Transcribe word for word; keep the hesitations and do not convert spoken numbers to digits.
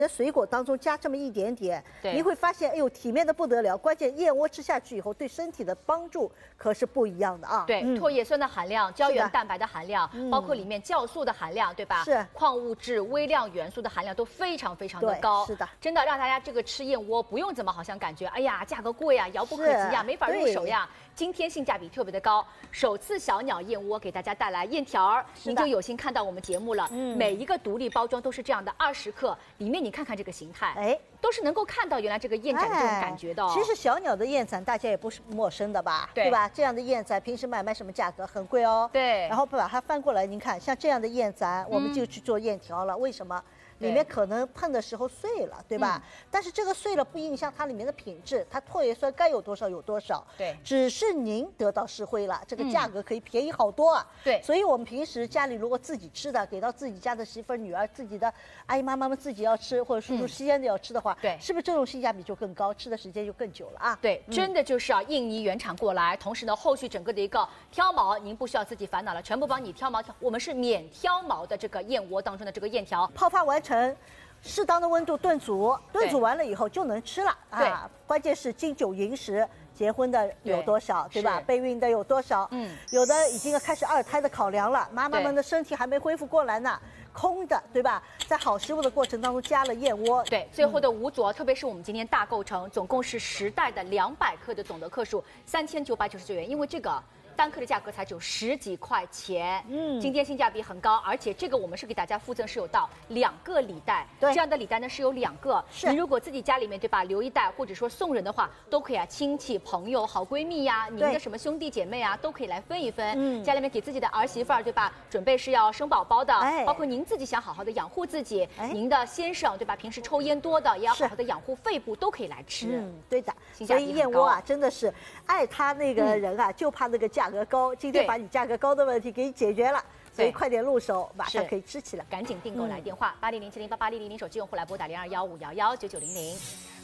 的水果当中加这么一点点， 对你会发现，哎呦，体面的不得了。关键燕窝吃下去以后，对身体的帮助可是不一样的啊。 对， 嗯、 唾液酸的含量、胶是的原蛋白的含量， 嗯包括里面酵素的含量，对吧？ 是矿物质、微量元素的含量都非常非常的对高。 是的， 真的让大家这个吃燕窝不用怎么好像感觉，哎呀，价格贵呀，遥不可及呀， 是没法入手呀。今天性价比特别的高，首次小鸟燕窝给大家带来燕条儿，您就有幸看到我们节目了。 嗯每一个独立包装都是这样的，二十克，里面你看看这个形态， 哎， 都是能够看到原来这个燕盏这种感觉的、哦。 其实小鸟的燕盏大家也不是陌生的吧， 对对吧？这样的燕盏平时买卖什么价格？很贵哦。 对然后把它翻过来，您看，像这样的燕盏，我们就去做燕条了。为什么？里面可能碰的时候碎了，对吧？嗯、但是这个碎了不影响它里面的品质，它唾液酸该有多少有多少。 对， 只是您得到实惠了，这个价格可以便宜好多啊。 嗯、对， 所以我们平时家里如果自己吃的，给到自己家的媳妇儿、女儿、自己的阿姨妈妈们自己要吃，或者叔叔吸烟的要吃的话， 对、嗯， 是不是这种性价比就更高，吃的时间就更久了啊？ 对， 嗯、 真的就是啊，印尼原产过来，同时呢，后续整个的一个挑毛，您不需要自己烦恼了，全部帮你挑毛，我们是免挑毛的这个燕窝当中的这个燕条， 泡发完成。适当的温度炖煮，炖煮完了以后就能吃了啊！关键是金九银十，结婚的有多少， 对, 对吧？备孕的有多少？嗯，有的已经开始二胎的考量了，妈妈们的身体还没恢复过来呢，空的，对吧？在好食物的过程当中加了燕窝， 对，最后的五组，嗯、特别是我们今天大构成，总共是十袋的两百克的总的克数三千九百九十九元，因为这个。单克的价格才只有十几块钱，嗯，今天性价比很高，而且这个我们是给大家附赠是有到两个礼袋，对，这样的礼袋呢是有两个，是你如果自己家里面对吧留一袋，或者说送人的话，都可以啊，亲戚朋友、好闺蜜呀、啊，您的什么兄弟姐妹啊，都可以来分一分，嗯，家里面给自己的儿媳妇儿对吧，准备是要生宝宝的，哎，包括您自己想好好的养护自己，哎，您的先生对吧，平时抽烟多的也要好好的养护肺部，都可以来吃， 嗯，对的，所以燕窝啊，真的是爱它那个人啊，嗯、就怕那个价格高，今天把你价格高的问题给你解决了，所以快点入手，马上可以吃起来。 赶紧订购来电话八零零七零八八零零零，手机用户来拨打零二幺五幺幺九九零零。